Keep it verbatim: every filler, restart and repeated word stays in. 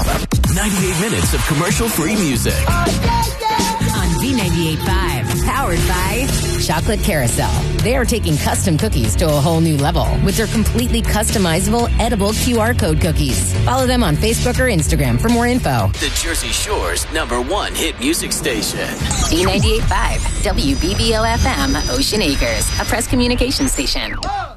ninety-eight minutes of commercial-free music. On B ninety-eight point five, powered by Chocolate Carousel. They are taking custom cookies to a whole new level with their completely customizable, edible Q R code cookies. Follow them on Facebook or Instagram for more info. The Jersey Shore's number one hit music station. B ninety-eight point five, W B B L F M, Ocean Acres, a press communication station.